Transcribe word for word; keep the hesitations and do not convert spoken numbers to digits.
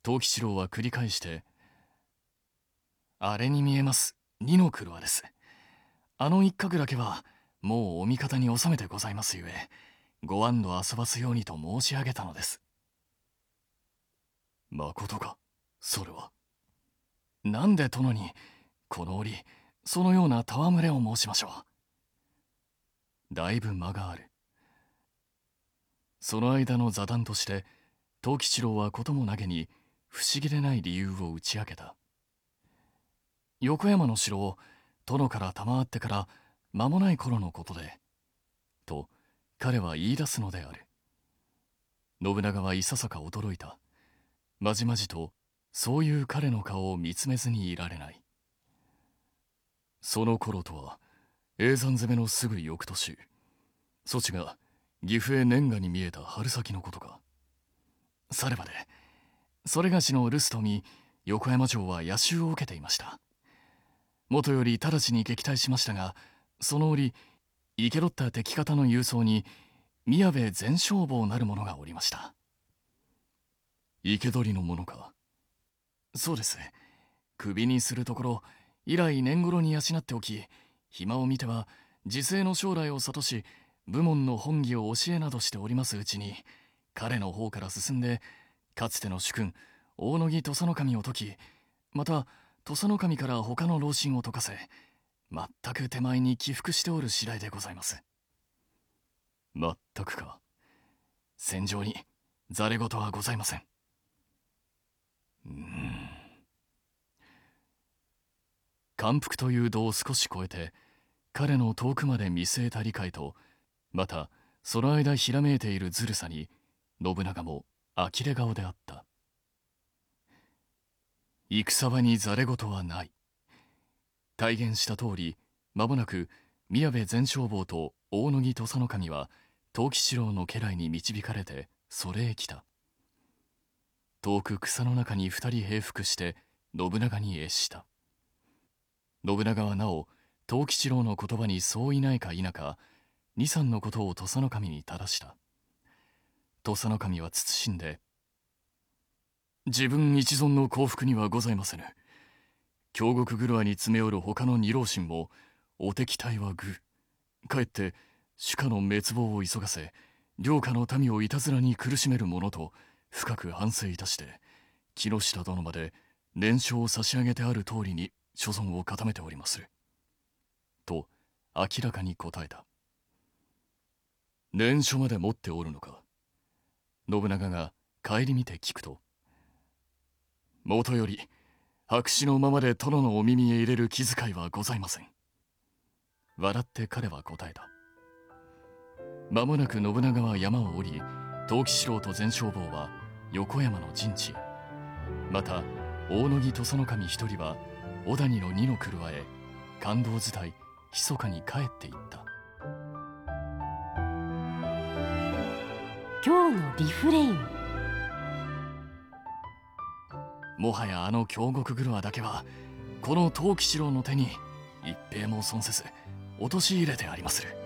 藤吉郎は繰り返して、あれに見えます、二の車です。あの一角だけは、もうお味方に収めてございますゆえ、ご安堵遊ばすようにと申し上げたのです。まことか、それは。なんで殿に、この折、そのような戯れを申しましょう。だいぶ間がある。その間の座談として、藤吉郎はこともなげに不思議でない理由を打ち明けた。横山の城を殿から賜ってから間もない頃のことで、と彼は言い出すのである。信長はいささか驚いた。まじまじとそういう彼の顔を見つめずにいられない。その頃とは叡山攻めのすぐ翌年、そちが岐阜へ年賀に見えた春先のことか。さればで、それがしの留守と見、横山城は野襲を受けていました。もとより直ちに撃退しましたが、その折、生け取った敵方の郵送に、宮部前消防なる者がおりました。生け取りの者か。そうです。首にするところ、以来年頃に養っておき、暇を見ては、時世の将来を諭し、武門の本義を教えなどしておりますうちに、彼の方から進んで、かつての主君、大野木土佐守を解き、また、土佐守から他の老臣を解かせ、全く手前に起伏しておる次第でございます。全くか。戦場に、ざれ言はございません。うーん。感服という度を少し超えて、彼の遠くまで見据えた理解と、また、その間ひらめいているずるさに、信長も呆れ顔であった。戦場にざれ言はない。体現した通り、間もなく宮部前消防と大野木土佐守は藤吉郎の家来に導かれてそれへ来た。遠く草の中に二人平伏して信長に謁した。信長はなお藤吉郎の言葉にそういないか否か二三のことを土佐守に正した。土佐守は慎んで、自分一存の幸福にはございませぬ。京極黒に詰め寄る他の二老臣も、お敵対は愚。かえって主家の滅亡を急がせ、領下の民をいたずらに苦しめるものと深く反省いたして、木下殿まで念書を差し上げてある通りに所存を固めておりまする。と明らかに答えた。念書まで持っておるのか。信長が顧みて聞くと、もとより白紙のままで殿のお耳へ入れる気遣いはございません。笑って彼は答えた。間もなく信長は山を降り、藤吉郎と前消防は横山の陣地へ。また大野木土佐守一人は小谷の二の車へ感動伝い密かに帰っていった。 今日のリフレイン。 もはやあの京極黒だけはこの藤吉郎の手に一兵も損せず陥れてありまする。